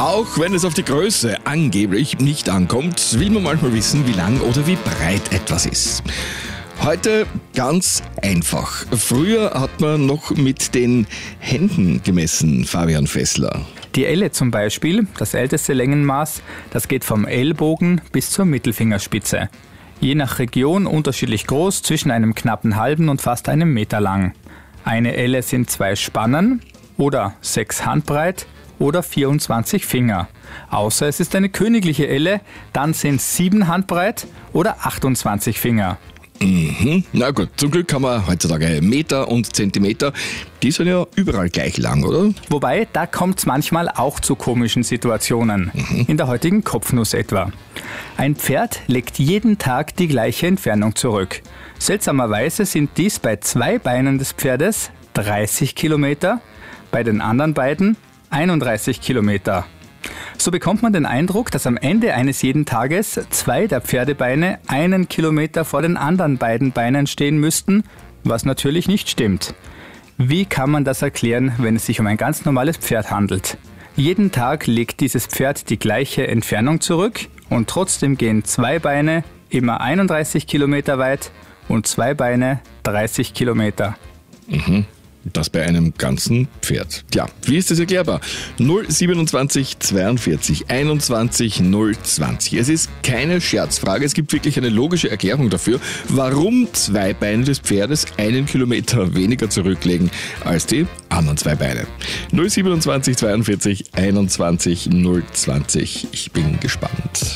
Auch wenn es auf die Größe angeblich nicht ankommt, will man manchmal wissen, wie lang oder wie breit etwas ist. Heute ganz einfach. Früher hat man noch mit den Händen gemessen, Fabian Fessler. Die Elle zum Beispiel, das älteste Längenmaß, das geht vom Ellbogen bis zur Mittelfingerspitze. Je nach Region unterschiedlich groß, zwischen einem knappen halben und fast einem Meter lang. Eine Elle sind 2 Spannen oder 6 Handbreit oder 24 Finger. Außer es ist eine königliche Elle, dann sind 7 Handbreit oder 28 Finger. Na gut, zum Glück haben wir heutzutage Meter und Zentimeter. Die sind ja überall gleich lang, oder? Wobei, da kommt es manchmal auch zu komischen Situationen. In der heutigen Kopfnuss etwa. Ein Pferd legt jeden Tag die gleiche Entfernung zurück. Seltsamerweise sind dies bei 2 Beinen des Pferdes 30 Kilometer, bei den anderen beiden 31 Kilometer. So bekommt man den Eindruck, dass am Ende eines jeden Tages 2 der Pferdebeine 1 Kilometer vor den anderen beiden Beinen stehen müssten, was natürlich nicht stimmt. Wie kann man das erklären, wenn es sich um ein ganz normales Pferd handelt? Jeden Tag legt dieses Pferd die gleiche Entfernung zurück und trotzdem gehen 2 Beine immer 31 Kilometer weit und 2 Beine 30 Kilometer. Das bei einem ganzen Pferd. Tja, wie ist das erklärbar? 027 42 21 020. Es ist keine Scherzfrage, es gibt wirklich eine logische Erklärung dafür, warum 2 Beine des Pferdes 1 Kilometer weniger zurücklegen als die anderen 2 Beine. 027 42 21 020. Ich bin gespannt.